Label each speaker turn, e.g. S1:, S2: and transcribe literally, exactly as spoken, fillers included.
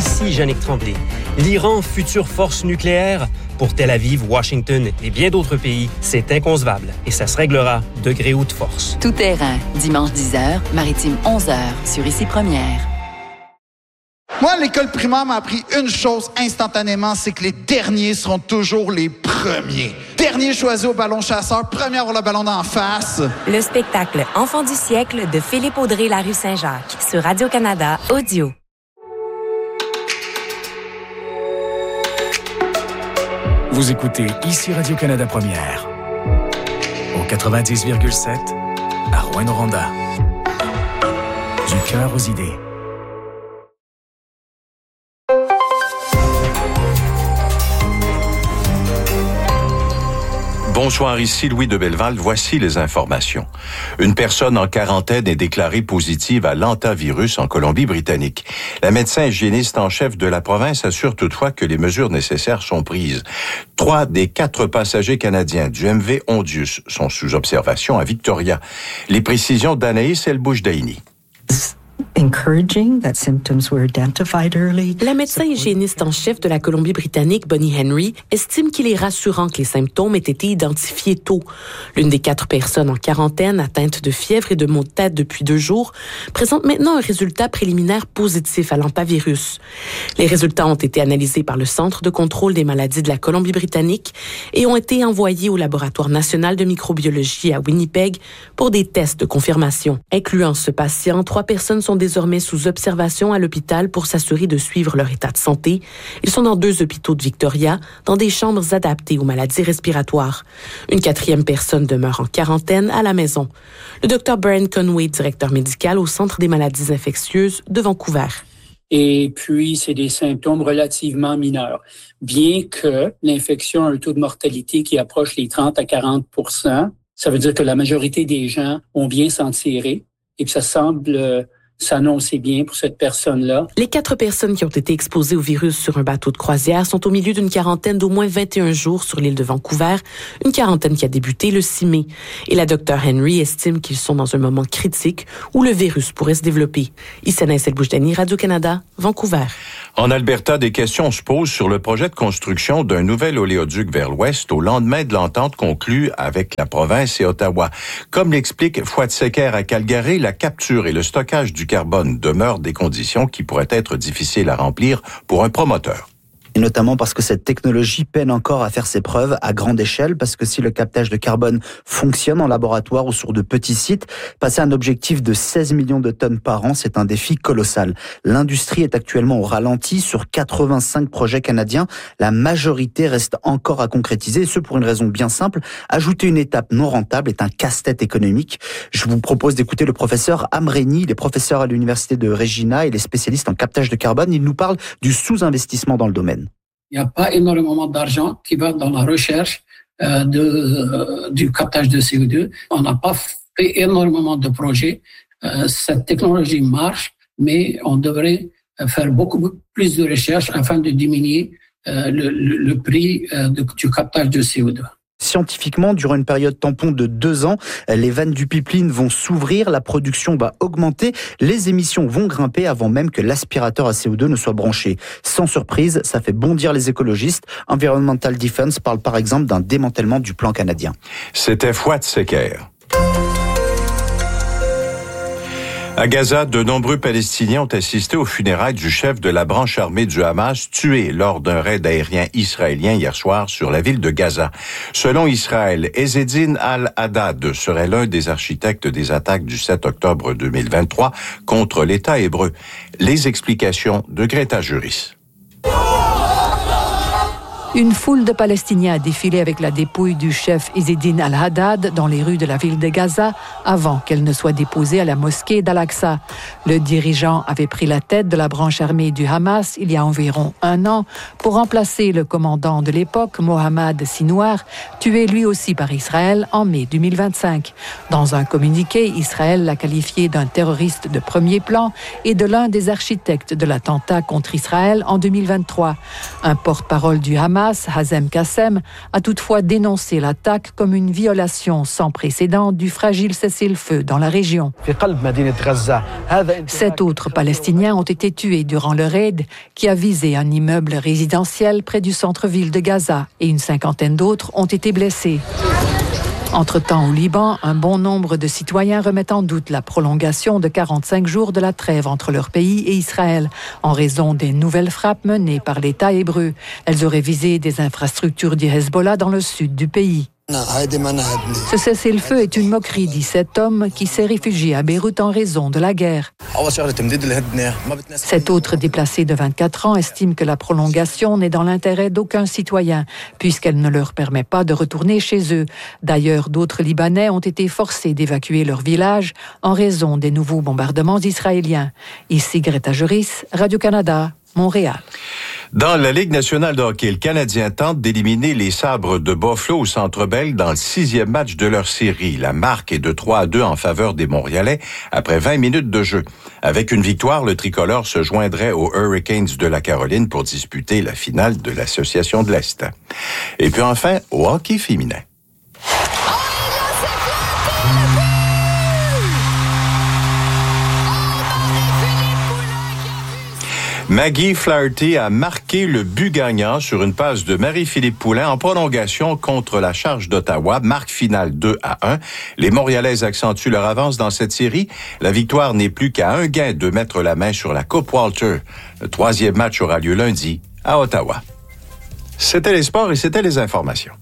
S1: Ici Yannick Tremblay. L'Iran, future force nucléaire? Pour Tel Aviv, Washington et bien d'autres pays, c'est inconcevable et ça se réglera de gré ou de force.
S2: Tout terrain, dimanche dix heures, Maritime onze heures, sur Ici Première.
S3: Moi, l'école primaire m'a appris une chose instantanément, c'est que les derniers seront toujours les premiers. Dernier choisi au ballon chasseur, premier à avoir le ballon d'en face.
S4: Le spectacle Enfant du siècle de Philippe Audrey La Rue Saint-Jacques sur Radio-Canada Audio.
S5: Vous écoutez Ici Radio-Canada Première au quatre-vingt-dix virgule sept à Rouyn-Noranda. Du cœur aux idées.
S6: Bonsoir, ici Louis de Belleval. Voici les informations. Une personne en quarantaine est déclarée positive à l'hantavirus en Colombie-Britannique. La médecin hygiéniste en chef de la province assure toutefois que les mesures nécessaires sont prises. Trois des quatre passagers canadiens du M V Ondius sont sous observation à Victoria. Les précisions d'Anaïs El-Boujdaïni.
S7: La médecin hygiéniste en chef de la Colombie-Britannique, Bonnie Henry, estime qu'il est rassurant que les symptômes aient été identifiés tôt. L'une des quatre personnes en quarantaine atteinte de fièvre et de maux de tête depuis deux jours présente maintenant un résultat préliminaire positif à l'hantavirus. Les résultats ont été analysés par le Centre de contrôle des maladies de la Colombie-Britannique et ont été envoyés au Laboratoire national de microbiologie à Winnipeg pour des tests de confirmation. Incluant ce patient, trois personnes sont désormais sous observation à l'hôpital pour s'assurer de suivre leur état de santé. Ils sont dans deux hôpitaux de Victoria, dans des chambres adaptées aux maladies respiratoires. Une quatrième personne demeure en quarantaine à la maison. Le docteur Brian Conway, directeur médical au Centre des maladies infectieuses de Vancouver.
S8: Et puis, c'est des symptômes relativement mineurs. Bien que l'infection a un taux de mortalité qui approche les trente à quarante pour cent, ça veut dire que la majorité des gens ont bien s'en tiré et que ça semble s'annoncer bien pour cette personne-là.
S7: Les quatre personnes qui ont été exposées au virus sur un bateau de croisière sont au milieu d'une quarantaine d'au moins vingt et un jours sur l'île de Vancouver, une quarantaine qui a débuté le six mai. Et la docteure Henry estime qu'ils sont dans un moment critique où le virus pourrait se développer. Ici Anaïs El-Boujdaïni, Radio-Canada, Vancouver.
S6: En Alberta, des questions se posent sur le projet de construction d'un nouvel oléoduc vers l'ouest au lendemain de l'entente conclue avec la province et Ottawa. Comme l'explique Fouad Secker à Calgary, la capture et le stockage du carbone demeurent des conditions qui pourraient être difficiles à remplir pour un promoteur.
S9: Et notamment parce que cette technologie peine encore à faire ses preuves à grande échelle, parce que si le captage de carbone fonctionne en laboratoire ou sur de petits sites, passer un objectif de seize millions de tonnes par an, c'est un défi colossal. L'industrie est actuellement au ralenti sur quatre-vingt-cinq projets canadiens. La majorité reste encore à concrétiser, et ce pour une raison bien simple. Ajouter une étape non rentable est un casse-tête économique. Je vous propose d'écouter le professeur Amreni, il est professeur à l'université de Regina, il est spécialiste en captage de carbone. Il nous parle du sous-investissement dans le domaine.
S10: Il n'y a pas énormément d'argent qui va dans la recherche euh, de, euh, du captage de C O deux. On n'a pas fait énormément de projets. Euh, cette technologie marche, mais on devrait faire beaucoup plus de recherches afin de diminuer euh, le, le, le prix euh, de, du captage de C O deux.
S9: Scientifiquement, durant une période tampon de deux ans, les vannes du pipeline vont s'ouvrir, la production va augmenter, les émissions vont grimper avant même que l'aspirateur à C O deux ne soit branché. Sans surprise, ça fait bondir les écologistes. Environmental Defense parle par exemple d'un démantèlement du plan canadien.
S6: C'était Fouad Secker. À Gaza, de nombreux Palestiniens ont assisté aux funérailles du chef de la branche armée du Hamas, tué lors d'un raid aérien israélien hier soir sur la ville de Gaza. Selon Israël, Ezzedine al-Haddad serait l'un des architectes des attaques du sept octobre deux mille vingt-trois contre l'État hébreu. Les explications de Greta Juris.
S11: Une foule de Palestiniens a défilé avec la dépouille du chef Ezzedine al-Haddad dans les rues de la ville de Gaza avant qu'elle ne soit déposée à la mosquée d'Al-Aqsa. Le dirigeant avait pris la tête de la branche armée du Hamas il y a environ un an pour remplacer le commandant de l'époque, Mohammad Sinwar, tué lui aussi par Israël en mai deux mille vingt-cinq. Dans un communiqué, Israël l'a qualifié d'un terroriste de premier plan et de l'un des architectes de l'attentat contre Israël en deux mille vingt-trois. Un porte-parole du Hamas Hamas, Hazem Kassem, a toutefois dénoncé l'attaque comme une violation sans précédent du fragile cessez-le-feu dans la région. Sept autres Palestiniens ont été tués durant le raid qui a visé un immeuble résidentiel près du centre-ville de Gaza et une cinquantaine d'autres ont été blessés. Entre-temps, au Liban, un bon nombre de citoyens remettent en doute la prolongation de quarante-cinq jours de la trêve entre leur pays et Israël, en raison des nouvelles frappes menées par l'État hébreu. Elles auraient visé des infrastructures du Hezbollah dans le sud du pays. Ce cessez-le-feu est une moquerie, dit cet homme qui s'est réfugié à Beyrouth en raison de la guerre. Cet autre déplacé de vingt-quatre ans estime que la prolongation n'est dans l'intérêt d'aucun citoyen, puisqu'elle ne leur permet pas de retourner chez eux. D'ailleurs, d'autres Libanais ont été forcés d'évacuer leur village en raison des nouveaux bombardements israéliens. Ici Greta Juris, Radio-Canada, Montréal.
S6: Dans la Ligue nationale de hockey, le Canadien tente d'éliminer les Sabres de Buffalo au Centre Bell dans le sixième match de leur série. La marque est de trois à deux en faveur des Montréalais après vingt minutes de jeu. Avec une victoire, le tricolore se joindrait aux Hurricanes de la Caroline pour disputer la finale de l'Association de l'Est. Et puis enfin, au hockey féminin. Maggie Flaherty a marqué le but gagnant sur une passe de Marie-Philippe Poulin en prolongation contre la Charge d'Ottawa. Marque finale deux à un. Les Montréalaises accentuent leur avance dans cette série. La victoire n'est plus qu'à un gain de mettre la main sur la Coupe Walter. Le troisième match aura lieu lundi à Ottawa. C'était les sports et c'était les informations.